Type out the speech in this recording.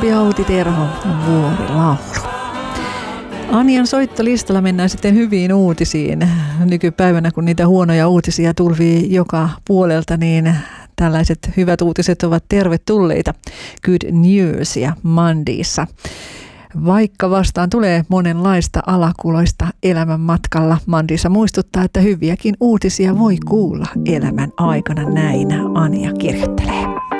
Outi Outi Terho, vuorilaulu. Anjan soittolistalla mennään sitten hyviin uutisiin. Nykypäivänä, kun niitä huonoja uutisia tulvii joka puolelta, niin tällaiset hyvät uutiset ovat tervetulleita. Good news ja Mandiissa. Vaikka vastaan tulee monenlaista alakuloista elämän matkalla, Mandiissa muistuttaa, että hyviäkin uutisia voi kuulla elämän aikana, näin Anja kirjoittelee.